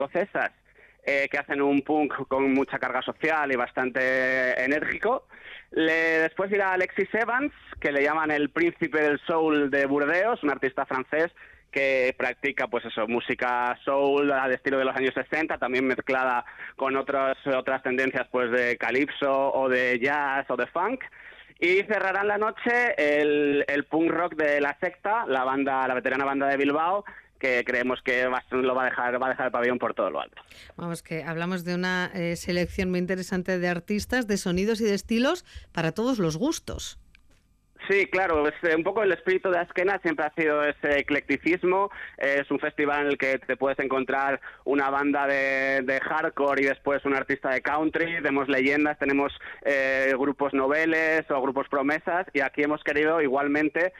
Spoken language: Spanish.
escocesas que hacen un punk con mucha carga social y bastante enérgico. Después irá Alexis Evans, que le llaman el príncipe del soul de Burdeos, un artista francés que practica pues eso, música soul al estilo de los años 60, también mezclada con otras tendencias pues de calipso o de jazz o de funk. Y cerrarán la noche el punk rock de La Secta, la veterana banda de Bilbao, que creemos que va a dejar el pabellón por todo lo alto. Vamos, que hablamos de una selección muy interesante de artistas, de sonidos y de estilos para todos los gustos. Sí, claro, un poco el espíritu de Azkena siempre ha sido ese eclecticismo. Es un festival en el que te puedes encontrar una banda de hardcore y después un artista de country, tenemos leyendas, tenemos grupos noveles o grupos promesas, y aquí hemos querido igualmente